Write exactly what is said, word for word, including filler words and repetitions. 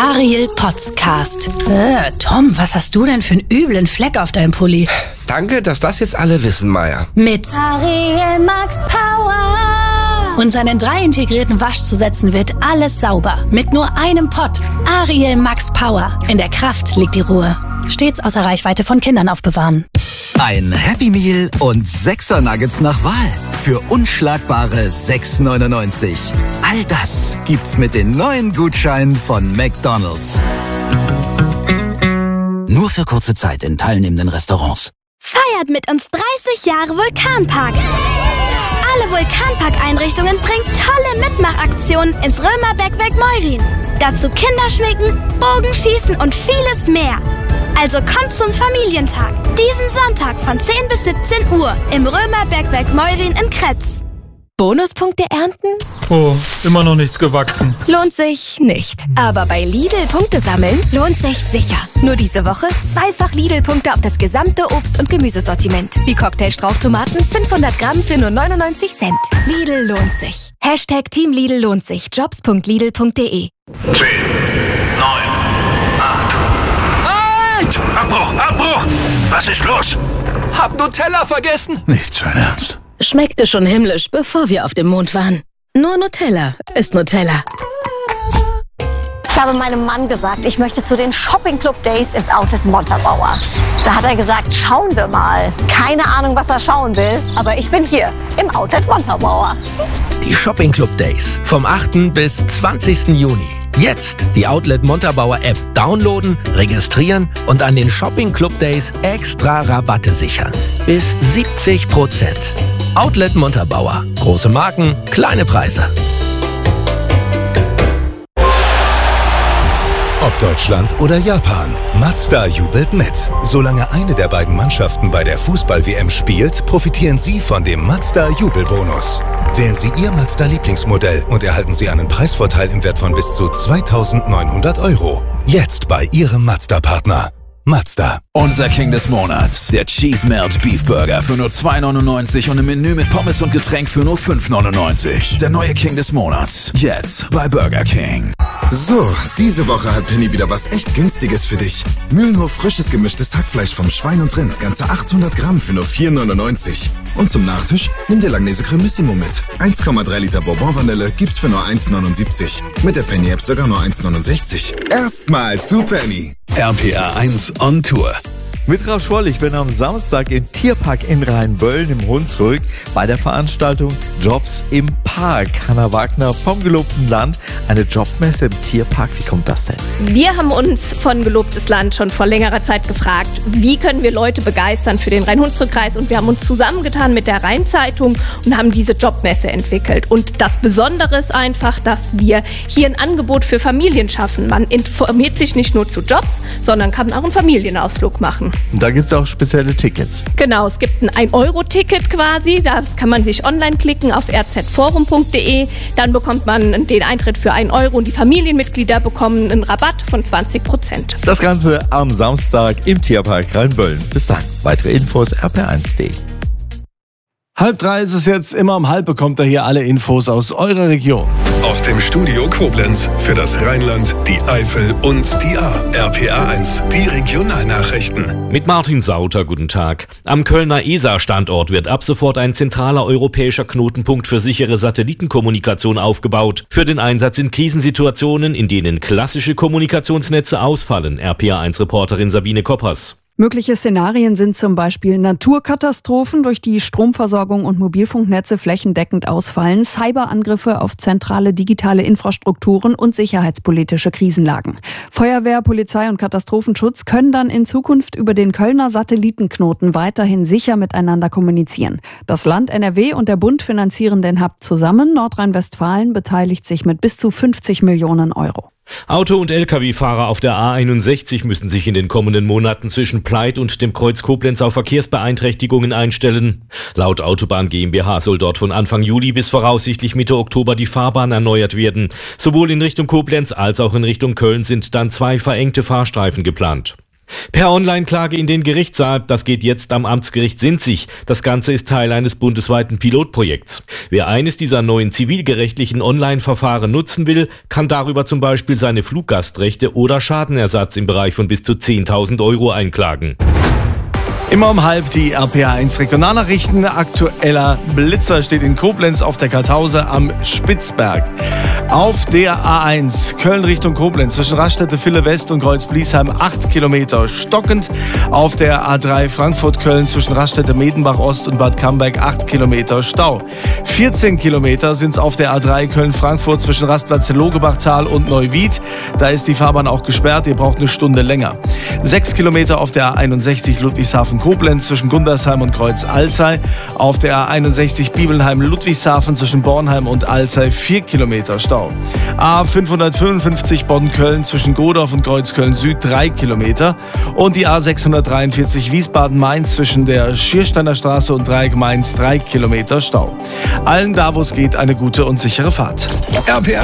Ariel Podcast. Äh, Tom, was hast du denn für einen üblen Fleck auf deinem Pulli? Danke, dass das jetzt alle wissen, Maya. Mit Ariel Max Power. Und seinen drei integrierten Waschzusätzen wird alles sauber. Mit nur einem Pott. Ariel Max Power. In der Kraft liegt die Ruhe. Stets außer Reichweite von Kindern aufbewahren. Ein Happy Meal und sechser Nuggets nach Wahl. Für unschlagbare sechs neunundneunzig. All das gibt's mit den neuen Gutscheinen von McDonald's. Nur für kurze Zeit in teilnehmenden Restaurants. Feiert mit uns dreißig Jahre Vulkanpark. Alle Vulkanpark-Einrichtungen bringen tolle Mitmachaktionen ins Römerbergwerk Meurin. Dazu Kinderschminken, Bogenschießen und vieles mehr. Also kommt zum Familientag. Diesen Sonntag von zehn bis siebzehn Uhr im Römerbergwerk Meurin in Kretz. Bonuspunkte ernten? Oh, immer noch nichts gewachsen. Lohnt sich nicht. Aber bei Lidl Punkte sammeln lohnt sich sicher. Nur diese Woche zweifach Lidl-Punkte auf das gesamte Obst- und Gemüsesortiment. Wie Cocktailstrauchtomaten fünfhundert Gramm für nur neunundneunzig Cent. Lidl lohnt sich. Hashtag Team Lidl lohnt sich. jobs punkt lidl punkt de. zehn, neun, acht. Halt! Abbruch, Abbruch! Was ist los? Hab Nutella vergessen. Nicht sein Ernst. Schmeckte schon himmlisch, bevor wir auf dem Mond waren. Nur Nutella ist Nutella. Ich habe meinem Mann gesagt, ich möchte zu den Shopping Club Days ins Outlet Montabaur. Da hat er gesagt, schauen wir mal. Keine Ahnung, was er schauen will, aber ich bin hier im Outlet Montabaur. Die Shopping Club Days vom achten bis zwanzigsten Juni. Jetzt die Outlet Montabaur App downloaden, registrieren und an den Shopping Club Days extra Rabatte sichern. Bis siebzig Prozent. Outlet Montabaur. Große Marken, kleine Preise. Ob Deutschland oder Japan, Mazda jubelt mit. Solange eine der beiden Mannschaften bei der Fußball-W M spielt, profitieren Sie von dem Mazda-Jubelbonus. Wählen Sie Ihr Mazda-Lieblingsmodell und erhalten Sie einen Preisvorteil im Wert von bis zu zweitausendneunhundert Euro. Jetzt bei Ihrem Mazda-Partner. Mazda. Unser King des Monats, der Cheese Melt Beef Burger für nur zwei neunundneunzig und ein Menü mit Pommes und Getränk für nur fünf neunundneunzig. Der neue King des Monats, jetzt bei Burger King. So, diese Woche hat Penny wieder was echt Günstiges für dich. Mühlenhof frisches gemischtes Hackfleisch vom Schwein und Rind, ganze achthundert Gramm für nur vier neunundneunzig. Und zum Nachtisch, nimm dir Langnese Cremissimo mit. eins Komma drei Liter Bourbon Vanille gibt's für nur eins neunundsiebzig. Mit der Penny App sogar nur eins neunundsechzig. Erstmal zu Penny. R P R eins on Tour. Mit Ralf Schwoll, ich bin am Samstag im Tierpark in Rheinböllen im Hunsrück bei der Veranstaltung Jobs im Park. Hanna Wagner vom gelobten Land, eine Jobmesse im Tierpark. Wie kommt das denn? Wir haben uns von Gelobtes Land schon vor längerer Zeit gefragt, wie können wir Leute begeistern für den Rhein-Hunsrück-Kreis, und wir haben uns zusammengetan mit der Rheinzeitung und haben diese Jobmesse entwickelt. Und das Besondere ist einfach, dass wir hier ein Angebot für Familien schaffen. Man informiert sich nicht nur zu Jobs, sondern kann auch einen Familienausflug machen. Und da gibt es auch spezielle Tickets. Genau, es gibt ein ein Euro Ticket quasi. Das kann man sich online klicken auf r z forum punkt de. Dann bekommt man den Eintritt für einen Euro und die Familienmitglieder bekommen einen Rabatt von zwanzig Prozent. Das Ganze am Samstag im Tierpark Rheinböllen. Bis dann. Weitere Infos r p eins punkt de. Halb drei ist es jetzt, immer um halb bekommt ihr hier alle Infos aus eurer Region. Aus dem Studio Koblenz für das Rheinland, die Eifel und die Ahr. R P R eins, die Regionalnachrichten. Mit Martin Sauter, guten Tag. Am Kölner E S A-Standort wird ab sofort ein zentraler europäischer Knotenpunkt für sichere Satellitenkommunikation aufgebaut. Für den Einsatz in Krisensituationen, in denen klassische Kommunikationsnetze ausfallen. R P R eins-Reporterin Sabine Koppers. Mögliche Szenarien sind zum Beispiel Naturkatastrophen, durch die Stromversorgung und Mobilfunknetze flächendeckend ausfallen, Cyberangriffe auf zentrale digitale Infrastrukturen und sicherheitspolitische Krisenlagen. Feuerwehr, Polizei und Katastrophenschutz können dann in Zukunft über den Kölner Satellitenknoten weiterhin sicher miteinander kommunizieren. Das Land N R W und der Bund finanzieren den Hub zusammen. Nordrhein-Westfalen beteiligt sich mit bis zu fünfzig Millionen Euro. Auto- und L K W-Fahrer auf der A einundsechzig müssen sich in den kommenden Monaten zwischen Pleit und dem Kreuz Koblenz auf Verkehrsbeeinträchtigungen einstellen. Laut Autobahn GmbH soll dort von Anfang Juli bis voraussichtlich Mitte Oktober die Fahrbahn erneuert werden. Sowohl in Richtung Koblenz als auch in Richtung Köln sind dann zwei verengte Fahrstreifen geplant. Per Online-Klage in den Gerichtssaal, das geht jetzt am Amtsgericht Sinzig. Das Ganze ist Teil eines bundesweiten Pilotprojekts. Wer eines dieser neuen zivilgerechtlichen Online-Verfahren nutzen will, kann darüber zum Beispiel seine Fluggastrechte oder Schadenersatz im Bereich von bis zu zehntausend Euro einklagen. Immer um halb die R P A eins Regionalnachrichten. Aktueller Blitzer steht in Koblenz auf der Kartause am Spitzberg. Auf der A eins Köln Richtung Koblenz zwischen Raststätte Ville West und Kreuz-Bliesheim acht Kilometer stockend. Auf der A drei Frankfurt-Köln zwischen Raststätte Medenbach Ost und Bad Camberg acht Kilometer Stau. vierzehn Kilometer sind es auf der A drei Köln-Frankfurt zwischen Rastplatz Logebachtal und Neuwied. Da ist die Fahrbahn auch gesperrt, ihr braucht eine Stunde länger. sechs Kilometer auf der A einundsechzig Ludwigshafen Koblenz zwischen Gundersheim und Kreuz-Alzey. Auf der A einundsechzig Bibelnheim-Ludwigshafen zwischen Bornheim und Alzey vier Kilometer Stau. A fünfhundertfünfundfünfzig Bonn-Köln zwischen Godorf und Kreuzköln-Süd drei Kilometer. Und die A sechshundertdreiundvierzig Wiesbaden-Mainz zwischen der Schiersteiner Straße und Dreieck Mainz drei Kilometer Stau. Allen da, wo es geht, eine gute und sichere Fahrt. R P A